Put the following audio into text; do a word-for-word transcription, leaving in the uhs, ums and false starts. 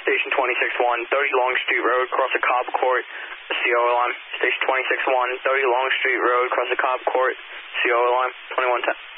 Station twenty-six one, thirty Long Street Road, across the Cobb Court, C O alarm. Station twenty-six one, thirty Long Street Road, across the Cobb Court, C O alarm, twenty-one ten.